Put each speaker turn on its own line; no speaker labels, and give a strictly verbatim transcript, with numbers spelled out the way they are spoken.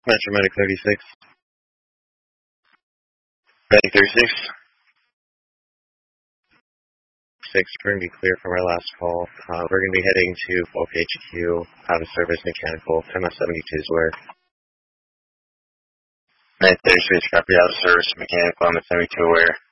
Metro Medic thirty-six. Medic thirty-six. Six, we're going to be clear from our last call. Uh, we're going to be heading to Bulk H Q, out of service mechanical, M S seventy-two is where. Medic thirty-six, copy out of service mechanical, M S seventy-two where.